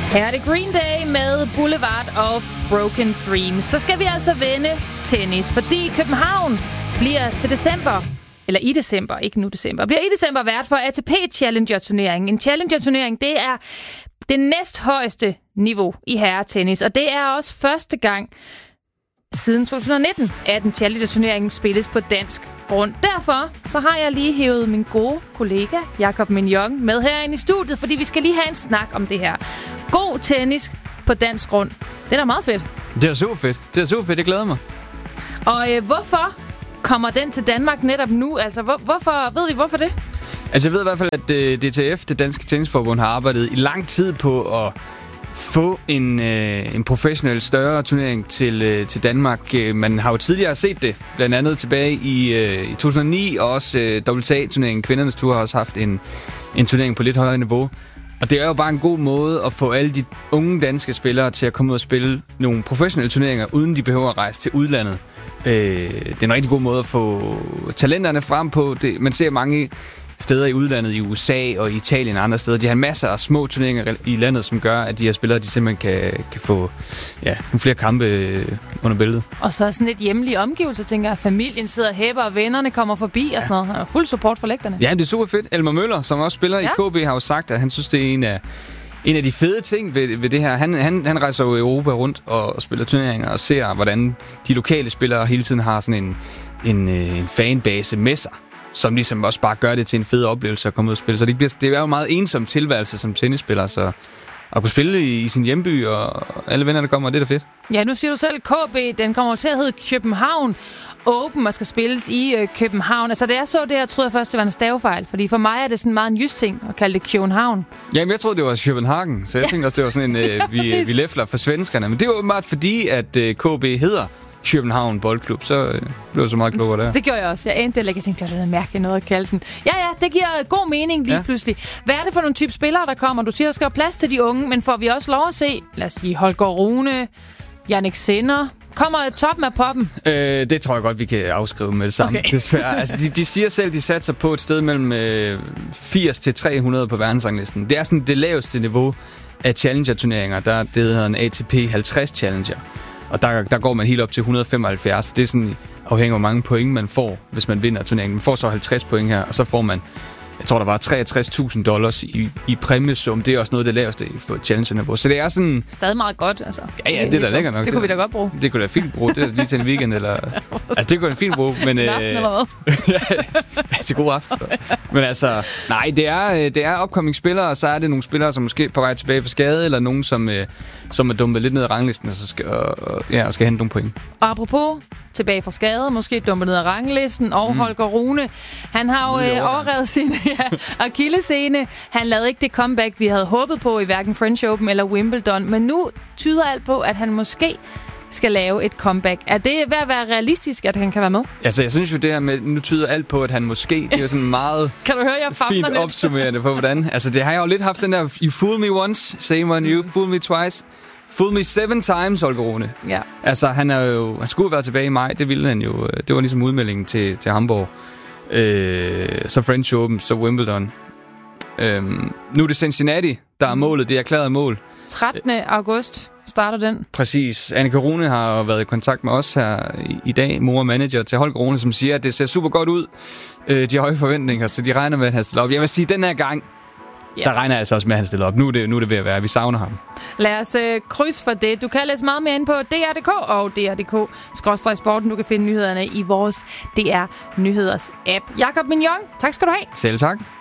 Her er det Green Day med Boulevard of Broken Dreams. Så skal vi altså vende tennis, fordi København bliver til december, eller i december, ikke nu december, bliver i december vært for ATP Challenger-turneringen. En Challenger-turnering, det er det næsthøjeste niveau i herretennis, og det er også første gang siden 2019, at en Challenger-turnering spilles på dansk grund. Derfor så har jeg lige hævet min gode kollega Jakob Mignon med herinde i studiet, fordi vi skal lige have en snak om det her. God tennis på dansk grund. Det er da meget fedt. Det er super fedt. Jeg glæder mig. Og hvorfor kommer den til Danmark netop nu? Altså, ved vi hvorfor det? Altså, jeg ved i hvert fald, at DTF, det Danske Tennisforbund, har arbejdet i lang tid på at få en professionel større turnering til Danmark. Man har jo tidligere set det, blandt andet tilbage i 2009, og også WTA-turneringen, kvindernes tur, har også haft en turnering på lidt højere niveau. Og det er jo bare en god måde at få alle de unge danske spillere til at komme ud og spille nogle professionelle turneringer, uden de behøver at rejse til udlandet. Det er en rigtig god måde at få talenterne frem på. Man ser mange steder i udlandet, i USA og i Italien og andre steder. De har masser af små turneringer i landet, som gør, at de her spillere, de simpelthen kan få nogle flere kampe under bæltet. Og så sådan et hjemlig omgivelse, tænker jeg. Familien sidder og hæpper, og vennerne kommer forbi og sådan noget. Fuld support for lægterne. Ja, det er super fedt. Elmer Møller, som også spiller i KB, har jo sagt, at han synes, det er en af de fede ting ved det her. Han rejser jo Europa rundt og spiller turneringer og ser, hvordan de lokale spillere hele tiden har sådan en fanbase med sig, som ligesom også bare gør det til en fed oplevelse at komme ud og spille. Så det er jo en meget ensom tilværelse som tennisspiller, så at kunne spille i sin hjemby, og alle venner, der kommer, det er da fedt. Ja, nu siger du selv, KB, den kommer til at hedde København Open og skal spilles i København. Altså, da jeg så det, jeg troede først, det var en stavefejl, fordi for mig er det sådan meget en jysk ting at kalde det København. Jamen, jeg troede, det var København, så jeg tænkte også, det var sådan en, vi læfler for svenskerne. Men det var åbenbart fordi, at KB hedder København Boldklub, så blev det så meget klogere der. Det gjorde jeg også. Jeg endte eller jeg tænkte, det er mærkeligt noget at kalde den. Ja, det giver god mening lige pludselig. Hvad er det for nogle type spillere, der kommer? Du siger, der skal være plads til de unge, men får vi også lov at se, lad os sige, Holger Rune, Jannik Sinner? Kommer toppen af poppen? Det tror jeg godt, vi kan afskrive med det samme. Okay. Desværre. Altså, de siger selv, de satser på et sted mellem 80 til 300 på verdensranglisten. Det er sådan det laveste niveau af Challenger-turneringer. Det hedder en ATP 50 Challenger. Og der går man helt op til 175. Det er sådan afhængig af, hvor mange point man får, hvis man vinder turneringen. Man får så 50 point her, og så får man, jeg tror, der var $63.000 i præmiesum. Det er også noget af det laveste på Challenger-niveau. Så det er sådan... Stadig meget godt, altså. Ja, det er da lækkert nok. Det kunne vi da godt bruge. Det kunne da fint bruge. Det er lige til en weekend, eller... Altså, det kunne da fint bruge, men... Aften eller hvad? Ja, til god aften. Men altså, nej, det er upcoming spillere, og så er det nogle spillere, som måske er på vej tilbage fra skade, eller nogen, som er dumpet lidt ned i ranglisten, og så skal hente nogle point. Og apropos tilbage fra skade, måske dumpet ned i ranglisten, og Holger Rune, han har jo overrevet sin akillessene. Han lavede ikke det comeback, vi havde håbet på i hverken French Open eller Wimbledon, men nu tyder alt på, at han måske skal lave et comeback. Er det ved at være realistisk, at han kan være med? Altså, jeg synes jo, det her med, nu tyder alt på, at han måske, det er sådan meget kan du høre, jeg fint opsummerende på, hvordan. Altså, det har jeg jo lidt haft den der, you fool me once, same on you, fool me twice. Fool me 7 times, Holger Rune. Ja. Altså, han skulle være tilbage i maj, det ville han jo. Det var ligesom udmeldingen til Hamburg. Så French Open, så Wimbledon. Nu er det Cincinnati, der er målet, det er erklæret mål. 13. august starter den. Præcis. Annika Rune har været i kontakt med os her i dag, mor og manager til Holger Rune, som siger, at det ser super godt ud. De har høje forventninger, så de regner med, at han stiller op. Jeg vil sige, den her gang, der regner jeg altså også med, at han stiller op. Nu er det ved at være. Vi savner ham. Lad os krydse for det. Du kan læse meget mere ind på DR.dk og DR.dk/sporten. Du kan finde nyhederne i vores DR Nyheders app. Jakob Mignon, tak skal du have. Selv tak.